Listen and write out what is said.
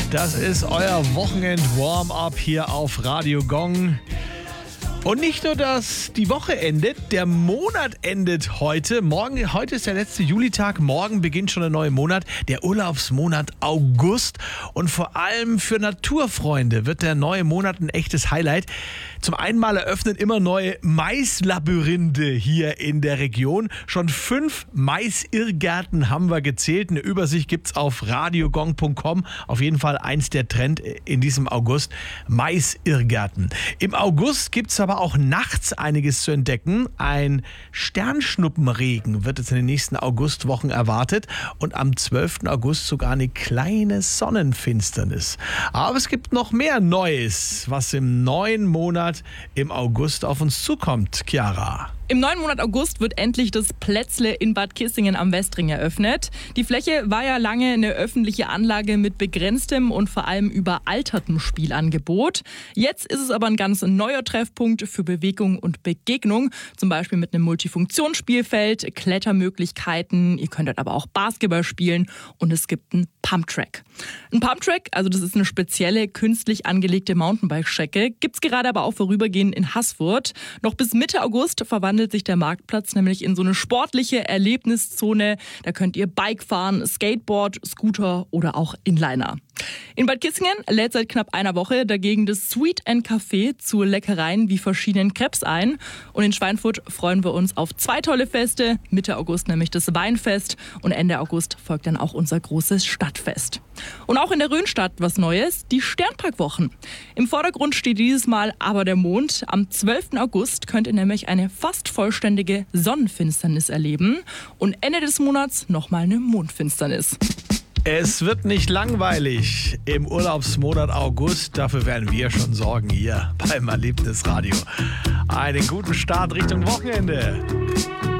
Das ist euer Wochenend-Warm-up hier auf Radio Gong. Und nicht nur, dass die Woche endet, der Monat endet heute. Heute ist der letzte Julitag, morgen beginnt schon der neue Monat, der Urlaubsmonat August. Und vor allem für Naturfreunde wird der neue Monat ein echtes Highlight. Zum einen mal eröffnen immer neue Maislabyrinthe hier in der Region. Schon 5 Maisirrgärten haben wir gezählt. Eine Übersicht gibt's auf radiogong.com. Auf jeden Fall eins der Trend in diesem August. Maisirrgärten. Im August gibt's aber auch nachts einiges zu entdecken. Ein Sternschnuppenregen wird jetzt in den nächsten Augustwochen erwartet und am 12. August sogar eine kleine Sonnenfinsternis. Aber es gibt noch mehr Neues, was im neuen Monat im August auf uns zukommt. Chiara. Im neuen Monat August wird endlich das Plätzle in Bad Kissingen am Westring eröffnet. Die Fläche war ja lange eine öffentliche Anlage mit begrenztem und vor allem überaltertem Spielangebot. Jetzt ist es aber ein ganz neuer Treffpunkt für Bewegung und Begegnung. Zum Beispiel mit einem Multifunktionsspielfeld, Klettermöglichkeiten. Ihr könnt dort aber auch Basketball spielen und es gibt einen Pumptrack. Ein Pumptrack, also das ist eine spezielle künstlich angelegte Mountainbike-Strecke, gibt es gerade aber auch vorübergehend in Haßfurt. Noch bis Mitte August verwandelt sich der Marktplatz nämlich in so eine sportliche Erlebniszone. Da könnt ihr Bike fahren, Skateboard, Scooter oder auch Inliner. In Bad Kissingen lädt seit knapp einer Woche dagegen das Sweet & Café zu Leckereien wie verschiedenen Crepes ein. Und in Schweinfurt freuen wir uns auf 2 tolle Feste. Mitte August nämlich das Weinfest und Ende August folgt dann auch unser großes Stadtfest. Und auch in der Rhönstadt was Neues, die Sternparkwochen. Im Vordergrund steht dieses Mal aber der Mond. Am 12. August könnt ihr nämlich eine fast vollständige Sonnenfinsternis erleben. Und Ende des Monats nochmal eine Mondfinsternis. Es wird nicht langweilig im Urlaubsmonat August. Dafür werden wir schon sorgen hier beim Erlebnisradio. Einen guten Start Richtung Wochenende.